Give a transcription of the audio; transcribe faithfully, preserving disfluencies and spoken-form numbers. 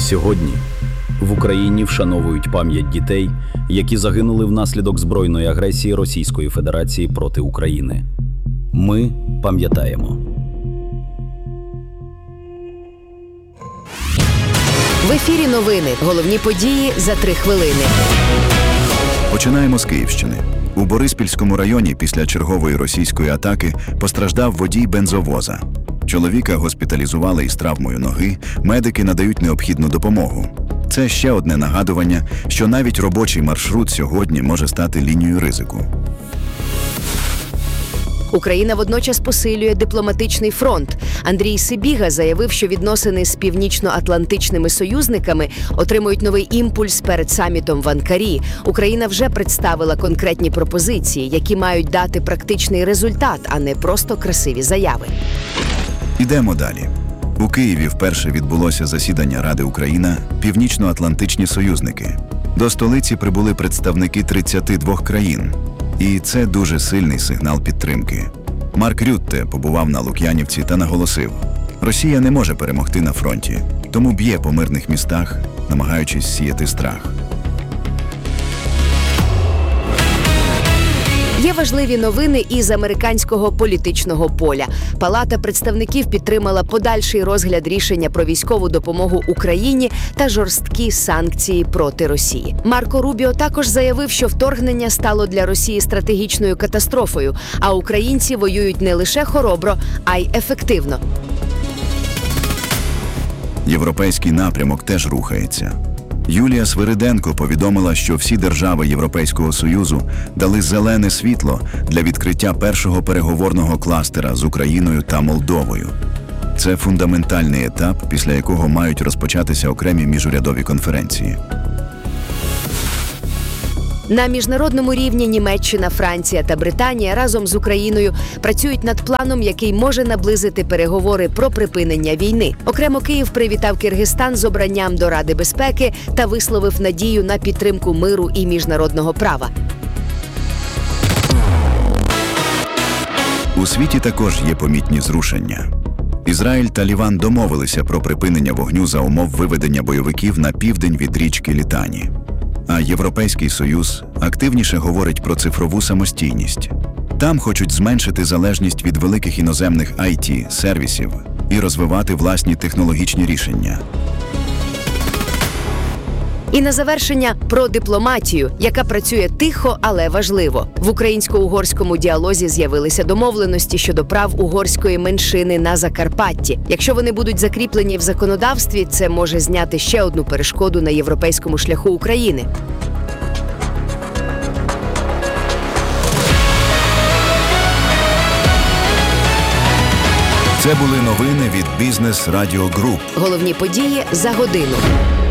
Сьогодні в Україні вшановують пам'ять дітей, які загинули внаслідок збройної агресії Російської Федерації проти України. Ми пам'ятаємо. В ефірі новини. Головні події за три хвилини. Починаємо з Київщини. У Бориспільському районі після чергової російської атаки постраждав водій бензовоза. Чоловіка госпіталізували із травмою ноги, медики надають необхідну допомогу. Це ще одне нагадування, що навіть робочий маршрут сьогодні може стати лінією ризику. Україна водночас посилює дипломатичний фронт. Андрій Сибіга заявив, що відносини з північно-атлантичними союзниками отримують новий імпульс перед самітом в Анкарі. Україна вже представила конкретні пропозиції, які мають дати практичний результат, а не просто красиві заяви. Ідемо далі. У Києві вперше відбулося засідання Ради Україна «Північно-атлантичні союзники». До столиці прибули представники тридцяти двох країн. І це дуже сильний сигнал підтримки. Марк Рютте побував на Лук'янівці та наголосив: Росія не може перемогти на фронті, тому б'є по мирних містах, намагаючись сіяти страх. Є важливі новини із американського політичного поля. Палата представників підтримала подальший розгляд рішення про військову допомогу Україні та жорсткі санкції проти Росії. Марко Рубіо також заявив, що вторгнення стало для Росії стратегічною катастрофою, а українці воюють не лише хоробро, а й ефективно. Європейський напрямок теж рухається. Юлія Свириденко повідомила, що всі держави Європейського Союзу дали зелене світло для відкриття першого переговорного кластера з Україною та Молдовою. Це фундаментальний етап, після якого мають розпочатися окремі міжурядові конференції. На міжнародному рівні Німеччина, Франція та Британія разом з Україною працюють над планом, який може наблизити переговори про припинення війни. Окремо Київ привітав Киргизстан з обранням до Ради безпеки та висловив надію на підтримку миру і міжнародного права. У світі також є помітні зрушення. Ізраїль та Ліван домовилися про припинення вогню за умов виведення бойовиків на південь від річки Літані. А Європейський Союз активніше говорить про цифрову самостійність. Там хочуть зменшити залежність від великих іноземних ай ті-сервісів і розвивати власні технологічні рішення. І на завершення про дипломатію, яка працює тихо, але важливо. В українсько-угорському діалозі з'явилися домовленості щодо прав угорської меншини на Закарпатті. Якщо вони будуть закріплені в законодавстві, це може зняти ще одну перешкоду на європейському шляху України. Це були новини від Бізнес Радіо Груп. Головні події за годину.